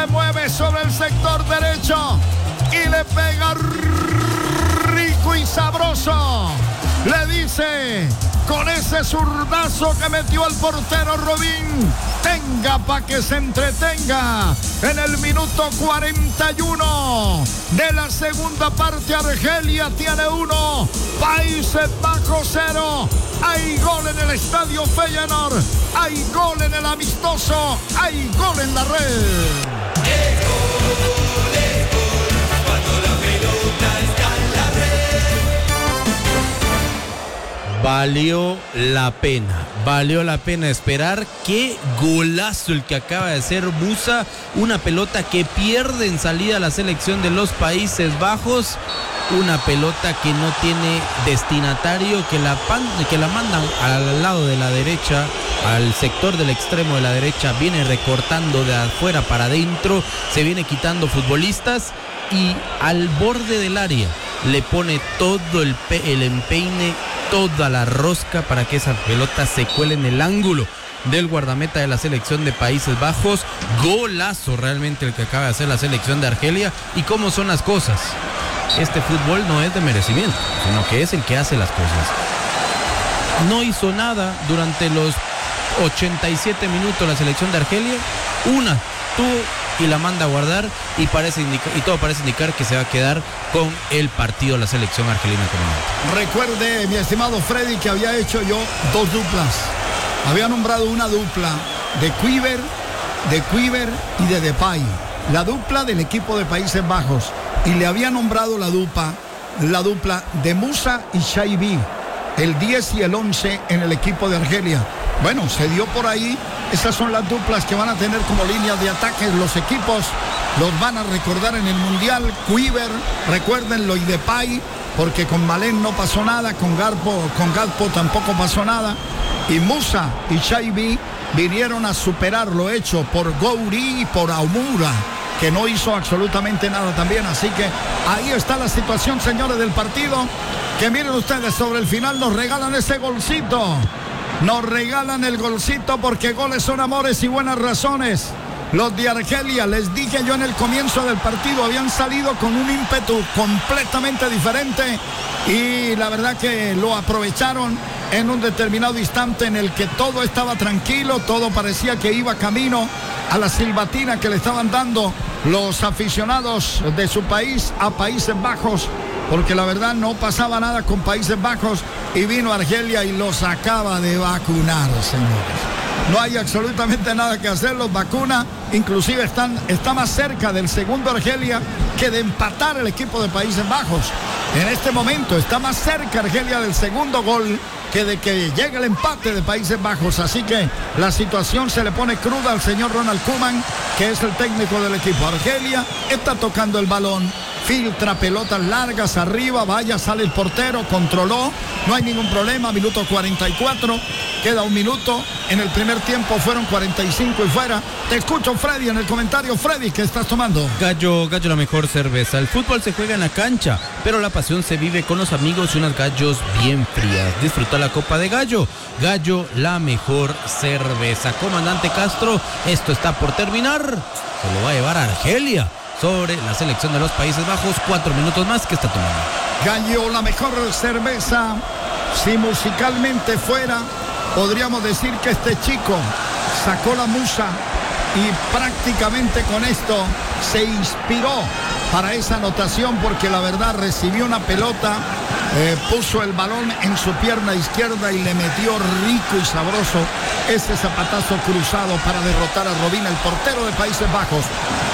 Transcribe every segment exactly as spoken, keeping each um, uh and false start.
se mueve sobre el sector derecho y le pega rico y sabroso. Le dice con ese zurdazo que metió el portero Robín: tenga pa' que se entretenga. En el minuto cuarenta y uno de la segunda parte, Argelia tiene uno, Países Bajos cero. Hay gol en el estadio Feyenoord, hay gol en el amistoso, hay gol en la red. Es gol, es gol, cuando la pelota está en la red. Valió la pena, valió la pena esperar. Qué golazo el que acaba de hacer Musa. Una pelota que pierde en salida la selección de los Países Bajos. Una pelota que no tiene destinatario, que la, pan, que la mandan al lado de la derecha, al sector del extremo de la derecha. Viene recortando de afuera para adentro, se viene quitando futbolistas y al borde del área le pone todo el, pe- el empeine, toda la rosca para que esa pelota se cuele en el ángulo del guardameta de la selección de Países Bajos. Golazo realmente el que acaba de hacer la selección de Argelia. ¿Y cómo son las cosas? Este fútbol no es de merecimiento, sino que es el que hace las cosas. No hizo nada durante los ochenta y siete minutos la selección de Argelia. Una tuvo y la manda a guardar y parece indicar, y todo parece indicar que se va a quedar con el partido la selección argelina. Recuerde, mi estimado Freddy, que había hecho yo dos duplas. Había nombrado una dupla de Kluivert, de Kluivert y de Depay, la dupla del equipo de Países Bajos, y le había nombrado la dupla, la dupla de Musa y Shaibi, el diez y el once en el equipo de Argelia. Bueno, se dio por ahí. Esas son las duplas que van a tener como líneas de ataque los equipos. Los van a recordar en el Mundial. Kluivert, recuérdenlo, y Depay, porque con Malen no pasó nada, con Gakpo, con Gakpo tampoco pasó nada. Y Musa y Shaibi vinieron a superar lo hecho por Gouiri y por Aumura, que no hizo absolutamente nada también. Así que ahí está la situación, señores, del partido, que miren ustedes, sobre el final nos regalan ese golcito. Nos regalan el golcito porque goles son amores y buenas razones. Los de Argelia, les dije yo en el comienzo del partido, habían salido con un ímpetu completamente diferente y la verdad que lo aprovecharon en un determinado instante en el que todo estaba tranquilo, todo parecía que iba camino a la silbatina que le estaban dando los aficionados de su país a Países Bajos, porque la verdad no pasaba nada con Países Bajos, y vino Argelia y los acaba de vacunar, señores. No hay absolutamente nada que hacer, los vacuna, inclusive están, está más cerca del segundo Argelia que de empatar el equipo de Países Bajos. En este momento está más cerca Argelia del segundo gol que de que llegue el empate de Países Bajos. Así que la situación se le pone cruda al señor Ronald Koeman, que es el técnico del equipo. Argelia está tocando el balón, filtra pelotas largas arriba, vaya, sale el portero, controló, no hay ningún problema. Minuto cuarenta y cuatro, queda un minuto. En el primer tiempo fueron cuarenta y cinco y fuera. Te escucho, Freddy, en el comentario. Freddy, ¿qué estás tomando? Gallo, Gallo, la mejor cerveza. El fútbol se juega en la cancha, pero la pasión se vive con los amigos y unas Gallos bien frías. Disfruta la copa de Gallo. Gallo, la mejor cerveza. Comandante Castro, esto está por terminar. Se lo va a llevar a Argelia sobre la selección de los Países Bajos. Cuatro minutos más que está tomando. Gallo, la mejor cerveza. Si musicalmente fuera, podríamos decir que este chico sacó la musa y prácticamente con esto se inspiró para esa anotación, porque la verdad recibió una pelota, eh, puso el balón en su pierna izquierda y le metió rico y sabroso ese zapatazo cruzado para derrotar a Robín, el portero de Países Bajos.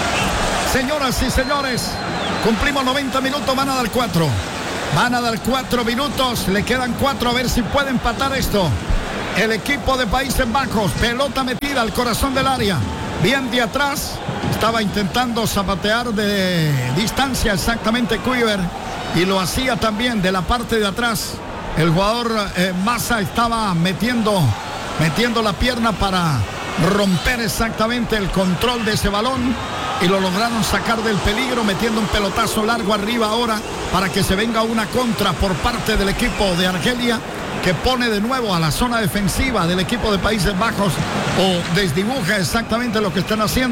Señoras y señores, cumplimos noventa minutos, van a dar cuatro. Van a dar cuatro minutos, le quedan cuatro, a ver si puede empatar esto. El equipo de Países Bajos, pelota metida al corazón del área, bien de atrás, estaba intentando zapatear de distancia exactamente Kluivert, y lo hacía también de la parte de atrás. El jugador eh, Massa estaba metiendo, metiendo la pierna para romper exactamente el control de ese balón, y lo lograron sacar del peligro metiendo un pelotazo largo arriba ahora para que se venga una contra por parte del equipo de Argelia, que pone de nuevo a la zona defensiva del equipo de Países Bajos, o desdibuja exactamente lo que están haciendo.